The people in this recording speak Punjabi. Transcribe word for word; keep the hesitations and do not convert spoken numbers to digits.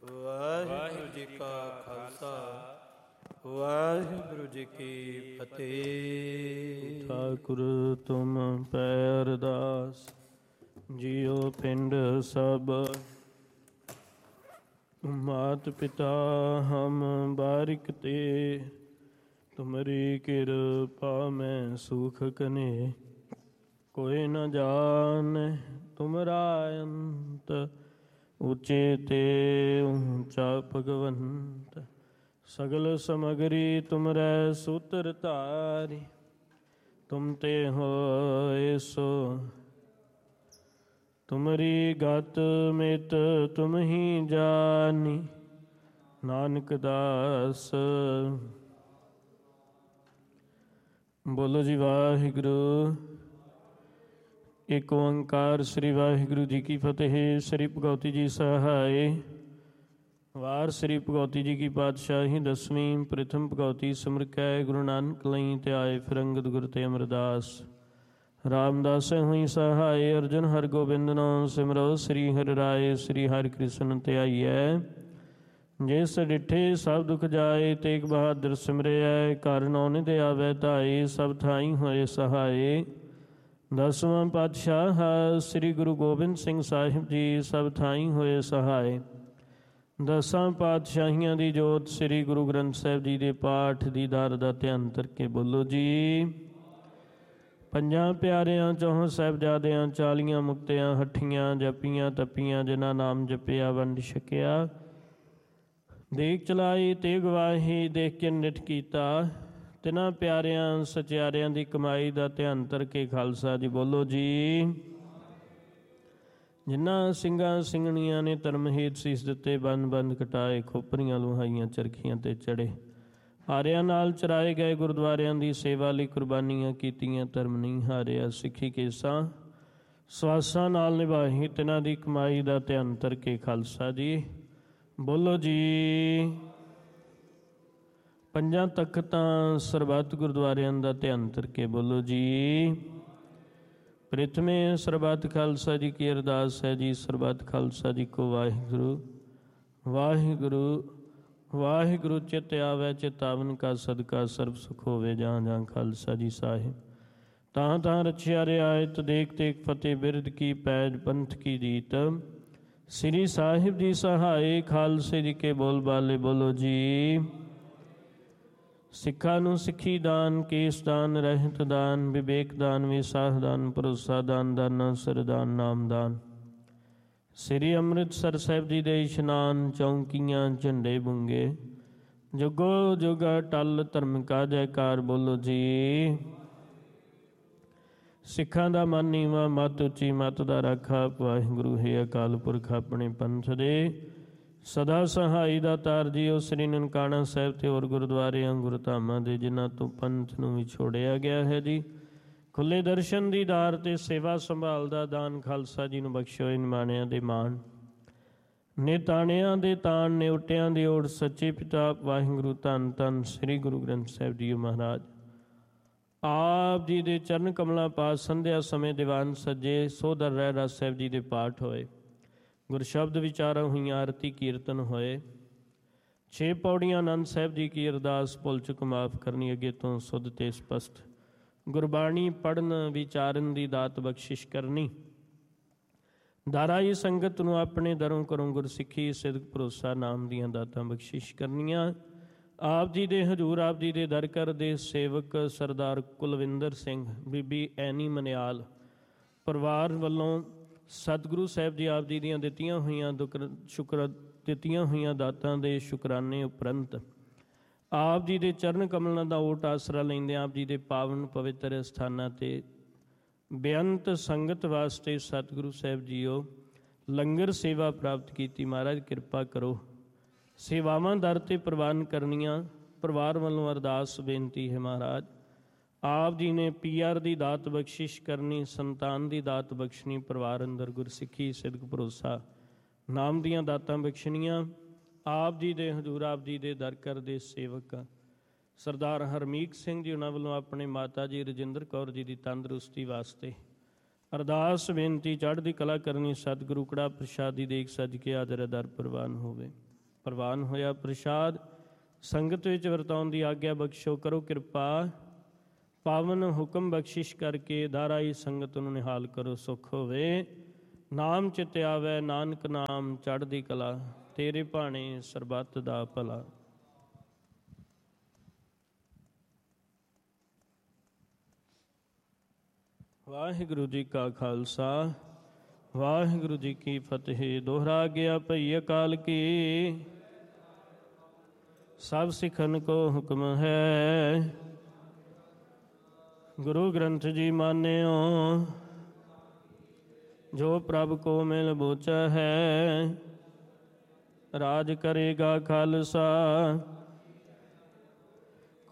ਵਾਹਿਗੁਰੂ ਜੀ ਕਾ ਖਾਲਸਾ, ਵਾਹਿਗੁਰੂ ਜੀ ਕੀ ਫਤਿਹ। ਠਾਕੁਰ ਤੁਮ ਪੈ ਅਰਦਾਸ, ਜੀਉ ਪਿੰਡ ਸਭ। ਮਾਤ ਪਿਤਾ ਹਮ ਬਾਰਿਕ ਤੇ, ਤੁਮਰੀ ਕਿਰਪਾ ਮੈਂ ਸੁਖ ਕਨੇ। ਕੋਈ ਨ ਜਾਣੈ ਤੁਮਰਾ ਅੰਤ, ਉੱਚੇ ਤੇ ਊਚਾ ਭਗਵੰਤ। ਸਗਲ ਸਮਗਰੀ ਤੁਮਰੈ ਸੂਤਰ ਧਾਰੀ, ਤੁਮ ਤੇ ਹੋਏ ਸੋ ਤੁਮਰੀ ਗਤ ਮਿਤ ਤੁਮ ਹੀ ਜਾਨੀ। ਨਾਨਕ ਦਾਸ ਬੋਲੋ ਜੀ ਵਾਹਿਗੁਰੂ। ਏਕ ਓੰਕਾਰ ਸ੍ਰੀ ਵਾਹਿਗੁਰੂ ਜੀ ਕੀ ਫਤਿਹ। ਸ੍ਰੀ ਭਗਉਤੀ ਜੀ ਸਹਾਏ। ਵਾਰ ਸ੍ਰੀ ਭਗਉਤੀ ਜੀ ਕੀ ਪਾਤਸ਼ਾਹੀ ਦਸਵੀਂ। ਪ੍ਰਥਮ ਭਗਉਤੀ ਸਿਮਰ ਕੈ ਗੁਰੂ ਨਾਨਕ ਲਈ, ਤੇ ਆਏ ਫਿਰ ਅੰਗਦ ਗੁਰ ਤੇ ਅਮਰਦਾਸ। ਰਾਮਦਾਸ ਹੋਈ ਸਹਾਏ। ਅਰਜਨ ਹਰ ਗੋਬਿੰਦ ਨਾਮ ਸਿਮਰੋ, ਸ੍ਰੀ ਹਰਿ ਰਾਏ ਸ੍ਰੀ ਹਰਿ ਕ੍ਰਿਸ਼ਨ ਧਿਆਈਐ। ਜਿਸ ਡਿਠੇ ਸਭ ਦੁਖ ਜਾਏ, ਤੇਗ ਬਹਾਦਰ ਸਿਮਰਿਐ। ਘਰ ਨੌ ਨਿਧ ਆਵੈ ਧਾਏ, ਸਭ ਥਾਈ ਹੋਏ ਸਹਾਏ। ਦਸਵਾਂ ਪਾਤਸ਼ਾਹ ਸ੍ਰੀ ਗੁਰੂ ਗੋਬਿੰਦ ਸਿੰਘ ਸਾਹਿਬ ਜੀ, ਸਭ ਥਾਈ ਹੋਏ ਸਹਾਏ। ਦਸਾਂ ਪਾਤਸ਼ਾਹੀਆਂ ਦੀ ਜੋਤ ਸ੍ਰੀ ਗੁਰੂ ਗ੍ਰੰਥ ਸਾਹਿਬ ਜੀ ਦੇ ਪਾਠ ਦੀਦਾਰ ਦਾ ਧਿਆਨ ਕਰਕੇ ਬੋਲੋ ਜੀ। ਪੰਜਾਂ ਪਿਆਰਿਆਂ ਚੌਹਾਂ ਸਾਹਿਬਜ਼ਾਦਿਆਂ, ਚਾਲੀਆਂ ਮੁਕਤਿਆਂ ਹੱਠੀਆਂ, ਜਪੀਆਂ ਤਪੀਆਂ, ਜਿਨ੍ਹਾਂ ਨਾਮ ਜਪਿਆ ਵੰਡ ਛਕਿਆ। ਦੇਖ ਚਲਾਈ ਤੇ ਗਵਾਹੀ, ਦੇਖ ਕੇ ਨਿਠ ਕੀਤਾ। ਤਿਨਾਂ ਪਿਆਰਿਆਂ ਸਚਿਆਰਿਆਂ ਦੀ ਕਮਾਈ ਦਾ ਧਿਆਨ ਧਰ ਕੇ ਖਾਲਸਾ ਜੀ ਬੋਲੋ ਜੀ। ਜਿਨ੍ਹਾਂ ਸਿੰਘਾਂ ਸਿੰਘਣੀਆਂ ਨੇ ਧਰਮ ਹੇਤ ਸੀਸ ਦਿੱਤੇ, ਬੰਦ ਬੰਦ ਕਟਾਏ, ਖੋਪਰੀਆਂ ਲੁਹਾਈਆਂ, ਚਰਖੀਆਂ ਤੇ ਚੜੇ, ਹਾਰਿਆਂ ਨਾਲ ਚਰਾਏ ਗਏ, ਗੁਰਦੁਆਰਿਆਂ ਦੀ ਸੇਵਾ ਲਈ ਕੁਰਬਾਨੀਆਂ ਕੀਤੀਆਂ, ਧਰਮ ਨਹੀਂ ਹਾਰਿਆ, ਸਿੱਖੀ ਕੇਸਾਂ ਸਵਾਸਾਂ ਨਾਲ ਨਿਭਾਹੀ। ਤਿਨਾਂ ਦੀ ਕਮਾਈ ਦਾ ਧਿਆਨ ਧਰ ਕੇ ਖਾਲਸਾ ਜੀ ਬੋਲੋ ਜੀ। ਪੰਜਾਂ ਤਖਤਾਂ ਸਰਬੱਤ ਗੁਰਦੁਆਰਿਆਂ ਦਾ ਧਿਆਨ ਧਰ ਕੇ ਬੋਲੋ ਜੀ। ਪ੍ਰਿਥਮੇ ਸਰਬੱਤ ਖਾਲਸਾ ਜੀ ਕੀ ਅਰਦਾਸ ਹੈ ਜੀ। ਸਰਬੱਤ ਖਾਲਸਾ ਜੀ ਕੋ ਵਾਹਿਗੁਰੂ ਵਾਹਿਗੁਰੂ ਵਾਹਿਗੁਰੂ। ਚਿਤ ਆਵੈ ਚਿਤਾਵਨ ਕਾ ਸਦਕਾ, ਸਰਬ ਸੁਖ ਹੋਵੇ ਜਾਂ ਜਾਂ ਖਾਲਸਾ ਜੀ ਸਾਹਿਬ। ਤਾਂ ਤਾਂ ਰਚਿਆ ਰਿਆਇਤ, ਦੇਖ ਤੇਖ ਫਤਿਹ, ਬਿਰਧ ਕੀ ਪੈਜ, ਪੰਥ ਕੀ ਜੀਤ। ਸ੍ਰੀ ਸਾਹਿਬ ਜੀ ਸਹਾਏ। ਖਾਲਸੇ ਜੀ ਕੇ ਬੋਲ ਬਾਲੇ ਬੋਲੋ ਜੀ। ਸਿੱਖਾਂ ਨੂੰ ਸਿੱਖੀ ਦਾਨ, ਕੇਸ ਦਾਨ, ਰਹਿਤ ਦਾਨ, ਵਿਵੇਕ ਦਾਨ, ਵਿਸਾਖ ਦਾਨ, ਭਰੋਸਾ ਦਾਨ, ਦਾਨਾ ਸਰਦਾਨ, ਨਾਮ ਦਾਨ। ਸ੍ਰੀ ਅੰਮ੍ਰਿਤਸਰ ਸਾਹਿਬ ਜੀ ਦੇ ਇਸ਼ਨਾਨ, ਚੌਂਕੀਆਂ, ਝੰਡੇ ਬੁੰਗੇ, ਜੁਗੋ ਜੁਗ ਟਲ, ਧਰਮ ਕਾ ਜੈਕਾਰ ਬੋਲੋ ਜੀ। ਸਿੱਖਾਂ ਦਾ ਮਨ ਨੀਵਾਂ, ਮੱਤ ਉੱਚੀ, ਮੱਤ ਦਾ ਰਾਖਾ। ਵਾਹਿਗੁਰੂ ਹੈ ਅਕਾਲ ਪੁਰਖ ਆਪਣੇ ਪੰਥ ਦੇ ਸਦਾ ਸਹਾਈ ਦਾ ਤਾਰ ਜੀਓ। ਸ੍ਰੀ ਨਨਕਾਣਾ ਸਾਹਿਬ ਤੇ ਹੋਰ ਗੁਰਦੁਆਰਿਆਂ ਗੁਰਧਾਮਾਂ ਦੇ, ਜਿਨ੍ਹਾਂ ਤੋਂ ਪੰਥ ਨੂੰ ਵਿਛੋੜਿਆ ਗਿਆ ਹੈ ਜੀ, ਖੁੱਲੇ ਦਰਸ਼ਨ ਦੀਦਾਰ ਤੇ ਸੇਵਾ ਸੰਭਾਲ ਦਾ ਦਾਨ ਖਾਲਸਾ ਜੀ ਨੂੰ ਬਖਸ਼ੋ। ਨਿਮਾਣਿਆਂ ਦੇ ਮਾਣ, ਨਿਤਾਣਿਆਂ ਦੇ ਤਾਣ, ਨਿਉਟਿਆਂ ਦੀ ਓੜ, ਸੱਚੇ ਪਿਤਾ ਵਾਹਿਗੁਰੂ ਧੰਨ ਧੰਨ ਸ੍ਰੀ ਗੁਰੂ ਗ੍ਰੰਥ ਸਾਹਿਬ ਜੀ ਮਹਾਰਾਜ। ਆਪ ਜੀ ਦੇ ਚਰਨ ਕਮਲਾਂ ਪਾਸ ਸੰਧਿਆ ਸਮੇਂ ਦੀਵਾਨ ਸੱਜੇ, ਸੋਧਰ ਰਹਿ ਰਾਸ ਸਾਹਿਬ ਜੀ ਦੇ ਪਾਠ ਹੋਏ, ਗੁਰਸ਼ਬਦ ਵਿਚਾਰਾਂ ਹੋਈਆਂ, ਆਰਤੀ ਕੀਰਤਨ ਹੋਏ। ਛੇ ਪੌੜੀਆਂ ਆਨੰਦ ਸਾਹਿਬ ਜੀ ਕੀ ਅਰਦਾਸ, ਭੁੱਲ ਚੁੱਕ ਮਾਫ ਕਰਨੀ, ਅੱਗੇ ਤੋਂ ਸੁਧ ਤੇ ਸਪਸ਼ਟ ਗੁਰਬਾਣੀ ਪੜ੍ਹਨ ਵਿਚਾਰਨ ਦੀ ਦਾਤ ਬਖਸ਼ਿਸ਼ ਕਰਨੀ। ਦਾਰਾਈ ਸੰਗਤ ਨੂੰ ਆਪਣੇ ਦਰੋਂ ਕਰੋਂ ਗੁਰਸਿੱਖੀ, ਸਿਦਕ, ਭਰੋਸਾ, ਨਾਮ ਦੀਆਂ ਦਾਤਾਂ ਬਖਸ਼ਿਸ਼ ਕਰਨੀਆਂ। ਆਪ ਜੀ ਦੇ ਹਜ਼ੂਰ, ਆਪ ਜੀ ਦੇ ਦਰ ਘਰ ਦੇ ਸੇਵਕ ਸਰਦਾਰ ਕੁਲਵਿੰਦਰ ਸਿੰਘ, ਬੀਬੀ ਐਨੀ ਮਨਿਆਲ ਪਰਿਵਾਰ ਵੱਲੋਂ ਸਤਿਗੁਰੂ ਸਾਹਿਬ ਜੀ ਆਪ ਜੀ ਦੀਆਂ ਦਿੱਤੀਆਂ ਹੋਈਆਂ ਦੁਕਰ ਸ਼ੁਕਰ ਦਿੱਤੀਆਂ ਹੋਈਆਂ ਦਾਤਾਂ ਦੇ ਸ਼ੁਕਰਾਨੇ ਉਪਰੰਤ, ਆਪ ਜੀ ਦੇ ਚਰਨ ਕਮਲਾਂ ਦਾ ਓਟ ਆਸਰਾ ਲੈਂਦੇ ਆਪ ਜੀ ਦੇ ਪਾਵਨ ਪਵਿੱਤਰ ਸਥਾਨਾਂ 'ਤੇ ਬੇਅੰਤ ਸੰਗਤ ਵਾਸਤੇ ਸਤਿਗੁਰੂ ਸਾਹਿਬ ਜੀਓ ਲੰਗਰ ਸੇਵਾ ਪ੍ਰਾਪਤ ਕੀਤੀ। ਮਹਾਰਾਜ ਕਿਰਪਾ ਕਰੋ। ਸੇਵਾਵਾਂ ਦਰ 'ਤੇ ਪ੍ਰਵਾਨ ਕਰਨੀਆਂ। ਪਰਿਵਾਰ ਵੱਲੋਂ ਅਰਦਾਸ ਬੇਨਤੀ ਹੈ ਮਹਾਰਾਜ, ਆਪ ਜੀ ਨੇ ਪੀ ਆਰ ਦੀ ਦਾਤ ਬਖਸ਼ਿਸ਼ ਕਰਨੀ, ਸੰਤਾਨ ਦੀ ਦਾਤ ਬਖਸ਼ਣੀ, ਪਰਿਵਾਰ ਅੰਦਰ ਗੁਰਸਿੱਖੀ, ਸਿਦਕ, ਭਰੋਸਾ, ਨਾਮ ਦੀਆਂ ਦਾਤਾਂ ਬਖਸ਼ਣੀਆਂ। ਆਪ ਜੀ ਦੇ ਹਜ਼ੂਰ, ਆਪ ਜੀ ਦੇ ਦਰ ਘਰ ਦੇ ਸੇਵਕ ਸਰਦਾਰ ਹਰਮੀਤ ਸਿੰਘ ਜੀ, ਉਹਨਾਂ ਵੱਲੋਂ ਆਪਣੇ ਮਾਤਾ ਜੀ ਰਜਿੰਦਰ ਕੌਰ ਜੀ ਦੀ ਤੰਦਰੁਸਤੀ ਵਾਸਤੇ ਅਰਦਾਸ ਬੇਨਤੀ, ਚੜ੍ਹਦੀ ਕਲਾ ਕਰਨੀ। ਸਤਿਗੁਰੂ ਕੜਾ ਪ੍ਰਸ਼ਾਦੀ ਦੇਖ ਸੱਜ ਕੇ ਹਾਜ਼ਰ ਦਰ ਪ੍ਰਵਾਨ ਹੋਵੇ। ਪ੍ਰਵਾਨ ਹੋਇਆ ਪ੍ਰਸ਼ਾਦ ਸੰਗਤ ਵਿੱਚ ਵਰਤਾਉਣ ਦੀ ਆਗਿਆ ਬਖਸ਼ੋ। ਕਰੋ ਕਿਰਪਾ ਪਾਵਨ ਹੁਕਮ ਬਖਸ਼ਿਸ਼ ਕਰਕੇ ਦਾਰਾਈ ਸੰਗਤ ਨੂੰ ਨਿਹਾਲ ਕਰੋ। ਸੁਖ ਹੋਵੇ ਨਾਮ ਚਿਤ ਆਵੈ, ਨਾਨਕ ਨਾਮ ਚੜ੍ਹਦੀ ਕਲਾ। ਤੇਰੇ ਭਾਣੇ ਸਰਬੱਤ ਦਾ ਭਲਾ। ਵਾਹਿਗੁਰੂ ਜੀ ਕਾ ਖਾਲਸਾ, ਵਾਹਿਗੁਰੂ ਜੀ ਕੀ ਫਤਿਹ। ਦੋਹਰਾ ਗਿਆ ਭਈ ਅਕਾਲ ਕੀ, ਸਭ ਸਿੱਖਨ ਕੋ ਹੁਕਮ ਹੈ। ਗੁਰੂ ਗ੍ਰੰਥ ਜੀ ਮਾਨਿਓ, ਜੋ ਪ੍ਰਭ ਕੋ ਮਿਲ ਬੋਚਾ ਹੈ। ਰਾਜ ਕਰੇਗਾ ਖਾਲਸਾ,